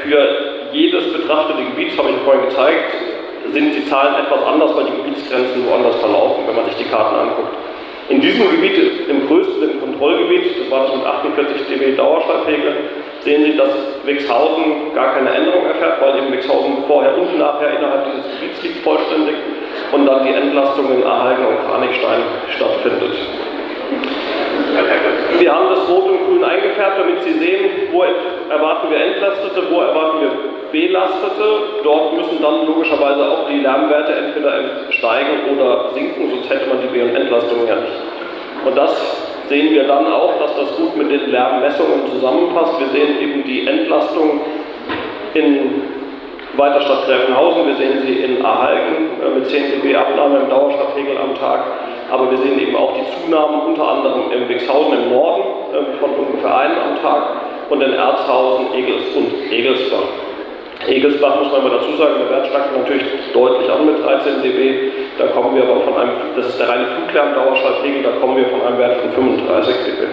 für jedes betrachtete Gebiet, das habe ich vorhin gezeigt, sind die Zahlen etwas anders, weil die Gebietsgrenzen woanders verlaufen, wenn man sich die Karten anguckt. In diesem Gebiet, im größten Kontrollgebiet, das war das mit 48 dB Dauerschallpegel, sehen Sie, dass Wixhausen gar keine Änderung erfährt, weil eben Wixhausen vorher und nachher innerhalb dieses Gebiets liegt vollständig und dann die Entlastung in Ahalgen und Kranichstein stattfindet. Wir haben das Rot und Grün eingefärbt, damit Sie sehen, wo erwarten wir Entlastete, wo erwarten wir Belastete. Dort müssen dann logischerweise auch die Lärmwerte entweder steigen oder sinken, sonst hätte man die Be- und Entlastungen ja nicht. Und das sehen wir dann auch, dass das gut mit den Lärmmessungen zusammenpasst. Wir sehen eben die Entlastung in Weiterstadt Gräfenhausen, wir sehen sie in Ahalgen mit 10 dB Abnahme im Dauerstadtpegel am Tag, aber wir sehen eben auch die Zunahmen unter anderem in Wixhausen im Norden von ungefähr 1 am Tag und in Erzhausen, und Egelsbach. Egelsbach muss man mal dazu sagen, der Wert steigt natürlich deutlich an mit 13 dB, da kommen wir aber von einem, das ist der reine Fluglärm-Dauerschallpegel, da kommen wir von einem Wert von 35 dB.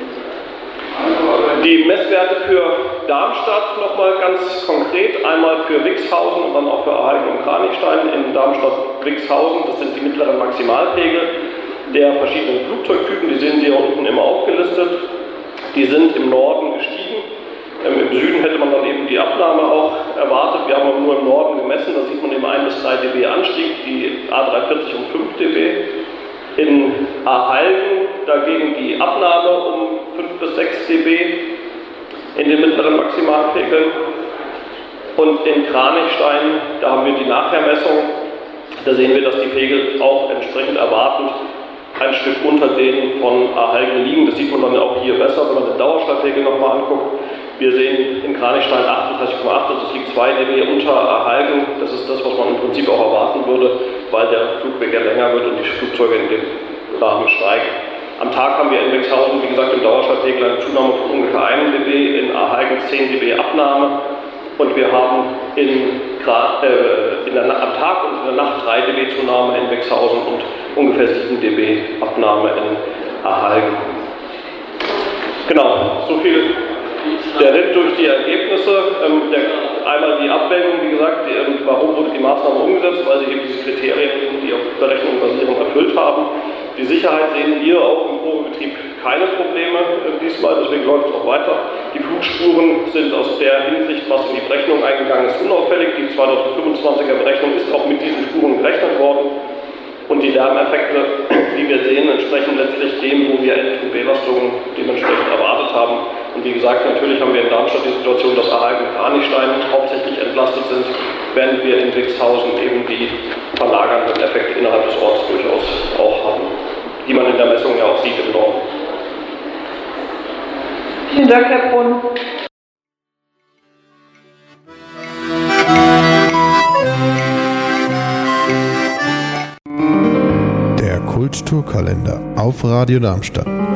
Die Messwerte für Darmstadt nochmal ganz konkret, einmal für Wixhausen und dann auch für Ahalgen und Kranichstein. In Darmstadt-Wixhausen, das sind die mittleren Maximalpegel der verschiedenen Flugzeugtypen, die sehen Sie hier unten immer aufgelistet. Die sind im Norden gestiegen. Im Süden hätte man dann eben die Abnahme auch erwartet. Wir haben aber nur im Norden gemessen, da sieht man eben 1 bis 3 dB Anstieg, die A340 um 5 dB. In Ahalgen dagegen die Abnahme um 5 bis 6 dB in den mittleren Maximalpegeln. Und in Kranichstein, da haben wir die Nachhermessung, da sehen wir, dass die Pegel auch entsprechend erwartend ein Stück unter denen von Ahalgen liegen. Das sieht man dann auch hier besser, wenn man den Dauerschallpegel nochmal anguckt. Wir sehen in Kranichstein 38,8, also es liegt 2 dB unter Ahalgen. Das ist das, was man im Prinzip auch erwarten würde, weil der Flugweg ja länger wird und die Flugzeuge in den Rahmen steigen. Am Tag haben wir in Wixhausen, wie gesagt, im Dauerschallpegel eine Zunahme von ungefähr 1 dB, in Ahalgen 10 dB Abnahme und wir haben am Tag und in der Nacht 3 dB Zunahme in Wixhausen und ungefähr 7 dB Abnahme in Ahalgen. Genau, so viel der Ritt durch die Ergebnisse. Einmal die Abwägung, wie gesagt, warum wurde die Maßnahme umgesetzt, weil sie eben diese Kriterien, die auf Berechnungen basieren, erfüllt haben. Die Sicherheit sehen wir auch im Probebetrieb keine Probleme diesmal, deswegen läuft es auch weiter. Die Flugspuren sind aus der Hinsicht, was in die Berechnung eingegangen ist, unauffällig. Die 2025er Berechnung ist auch mit diesen Spuren gerechnet worden. Und die Lärmeffekte, die wir sehen, entsprechen letztlich dem, wo wir N2-Belastungen dementsprechend erwartet haben. Und wie gesagt, natürlich haben wir in Darmstadt die Situation, dass Ahalgen und Kranichstein hauptsächlich entlastet sind, während wir in Wixhausen eben die verlagernden Effekte innerhalb des Orts durchaus auch hatten, die man in der Messung ja auch sieht im Norden. Vielen Dank, Herr Brunn. Kulturkalender auf Radio Darmstadt.